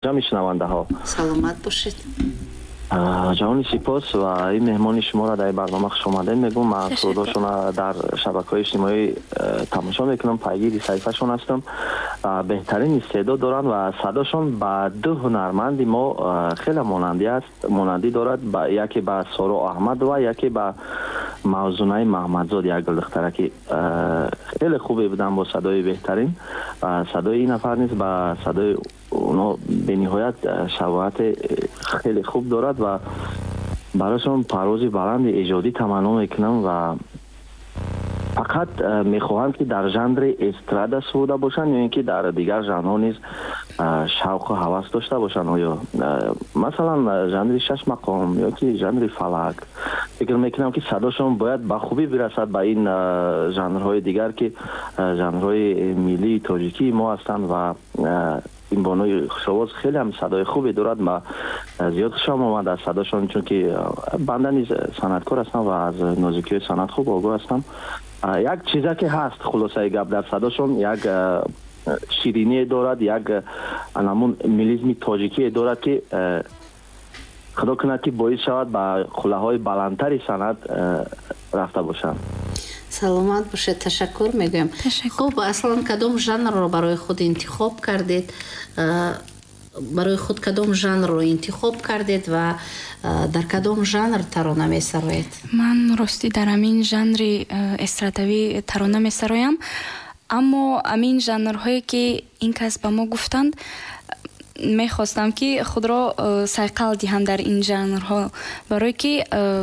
ҷамъи шунавандаҳо, саломат бошед. ҷавони сипос ва ин меҳмони шуморо дар барнома хуш омадед мегӯм. Ман сурдошона дар шабакаҳои иҷтимоӣ тамошо мекунам, пайгири саҳифаашон ҳастам. Беҳтарин истеъдод доранд ва садошон ба ду ҳунарманди мо хеле монандӣ дорад. Яке ба Соро Аҳмадова, яке ба Мавзунаи Маҳмадзод, як духтараки хеле хубе буданд бо садои беҳтарин. Садои ин нафар низ ба садои оно бениҳоят шабоҳати хеле хуб дорад ва барошон парвози баланди эҷодӣ таманно мекунам ва фақат мехоҳам ки дар жанри эстрада суда бошанд ё ин ки дар дигар жанрҳо низ шавқу ҳавас дошта бошанд. оё масалан жанри шашмақом ё ки жанри фалак. фикр мекунам ки садошон бояд ба хубӣ бирасад ба ин жанрҳои дигар ки жанрҳои миллии тоҷикии мо ҳастанд ва ин бонои хушовоз хеле ҳам садои хубе дорад. ма зиёд хушам омад аз садошон, чунки банда низ санъаткор ҳастам ва аз нозикиҳои санъат хуб огоҳ ҳастам. як чизаке ҳаст, хулосаи гап, дар садошон як шириние дорад, як анамун милизми тоҷикие дорад ки худо кунад ки боис шавад ба хулаҳои баландтари санъат рафта бошанд. саломат бошед, ташаккур мегӯям. хуб, аслан кадом жанрро барои худ интихоб кардед? барои худ кадом жанрро интихоб кардед ва дар кадом жанр тарона месароед? ман рости дар амин жанри эстрадавӣ тарона месароям, аммо амин жанрҳое ки ин кас ба мо гуфтанд мехостам ки худро сайқал диҳам дар ин жанрҳо, барое ки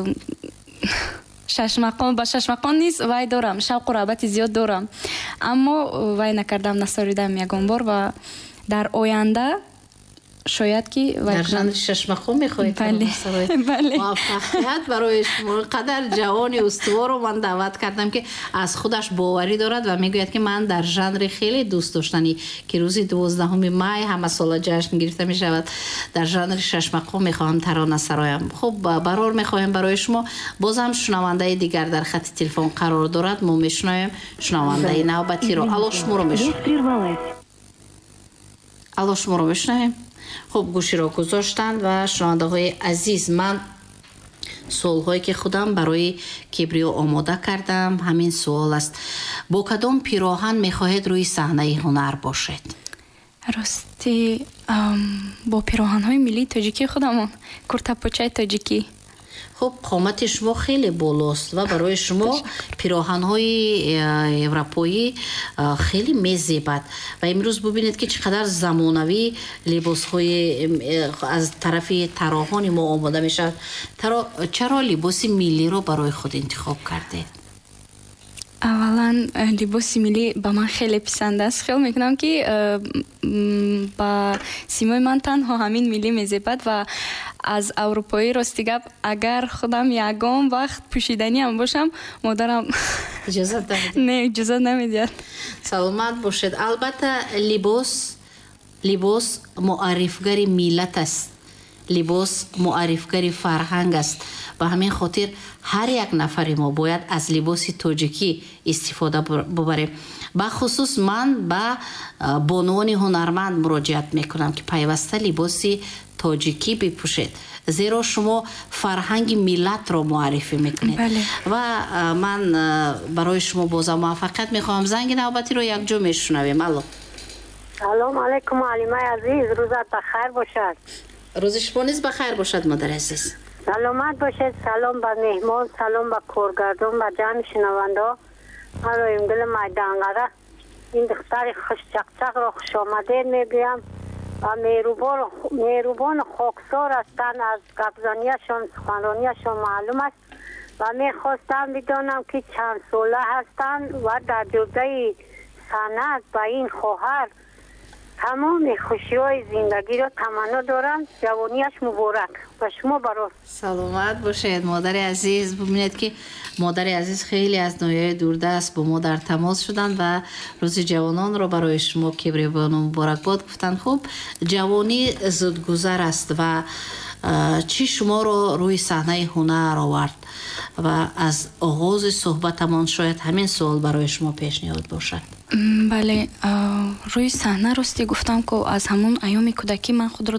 ба шашмақон низ вай дорам, шавқу рағбати зиёд дорам, аммо вай накардам, насоридам ягон бор ва дар оянда шояд ки дар жанри шашмақон мехоҳед. муваффақият барои шумо. қадар ҷавони устуворро ман даъват кардам ки аз худаш боварӣ дорад ва мегӯяд ки ман дар жанри хеле дӯст доштанӣ ки рӯзи 12 май ҳамасола ҷашн гирифта мешавад, дар жанри шашмақон мехоҳам тарона сароям. хуб, барор мехоҳем барои шумо. бозам шунавандаи дигар дар хати телефон қарор дорад. мо мешунавем шунавандаи навбатиро. алло, шуморо мешунавем. хуб, гӯширо гузоштанд ва шунавандаҳои азиз, ман суолҳое ки худам барои кибриё омода кардам ҳамин суол аст. бо кадом пироҳан мехоҳед рӯи саҳнаи ҳунар бошед? рости бо пироҳанҳои миллии тоҷикии худамон, куртапочаи тоҷикӣ. хуб, қомати шумо хеле болост ва барои шумо пироҳанҳои европоӣ хеле мезебад ва имрӯз бубинед ки чӣ қадар замонавӣ либосҳои аз тарафи тароҳони мо омода мешавад. чаро либоси миллиро барои худ интихоб кардед? аввалан либоси миллӣ ба ман хеле писанд аст. хиёл мекунам ки ба симои ман танҳо ҳамин миллӣ мезебад ва аз аврупоӣ рости гап агар худам ягон вақт пӯшиданиам бошам, модарам иҷозат намедиҳад. саломат бошед. албатта либос муаррифгари миллат аст, либос муаррифгари фарҳанг аст. ба ҳамин хотир ҳар як нафари мо бояд аз либоси тоҷикӣ истифода бубарем. бахусус ман ба бонуони ҳунарманд муроҷиат мекунам ки пайваста либоси тоҷикӣ бипӯшед, зеро шумо фарҳанги миллатро муаррифӣ мекунед. ва ман барои шумо боза муваффақият мехоҳам. занги навбатиро якҷо мешунавем. алло. салом алейкум алимаи азиз, рӯзат бахайр бошад. рӯзи шумо низ бахайр бошад модари азиз. саломат бошед. салом ба меҳмон, салом ба коргардон, ба ҷамъи шунавандо. ман роимдили майданғара ин духтари хушчақчақро хушомадед мегӯям ва меҳрубону хоксор ҳастанд. аз гапзанияшон, суханронияшон маълум аст ва мехостам бидонам ки чанд сола ҳастанд ва дар ҷодаи санъат ба ин хоҳар тамоми хушиҳои зиндагиро таманно дорам. ҷавонияш муборак. ба шумо бароз. саломат бошед модари азиз. бубинед ки модари азиз хеле аз ноҳияи дурдаст бо мо дар тамос шуданд ва рӯзи ҷавононро барои шумо кибрибону муборакбод гуфтанд. хуб, ҷавонӣ зудгузар аст ва чӣ шуморо рӯи саҳнаи ҳунар овард? ва аз оғози суҳбатамон шояд ҳамин суол барои шумо пешниҳод бошад. бале рӯи саҳна рости гуфтам ки аз ҳамун айёми кӯдакӣ ман худро